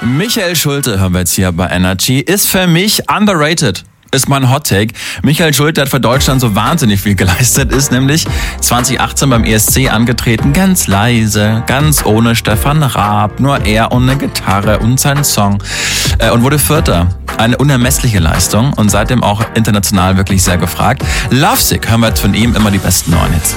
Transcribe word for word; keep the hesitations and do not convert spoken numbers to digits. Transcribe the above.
Michael Schulte hören wir jetzt hier bei Energy. Ist für mich underrated. Ist mein Hot Take. Michael Schulte hat für Deutschland so wahnsinnig viel geleistet, ist nämlich zwanzig achtzehn beim E S C angetreten, ganz leise, ganz ohne Stefan Raab, nur er und eine Gitarre und sein Song äh, und wurde Vierter. Eine unermessliche Leistung und seitdem auch international wirklich sehr gefragt. Lovesick hören wir jetzt von ihm immer die besten neuen Hits.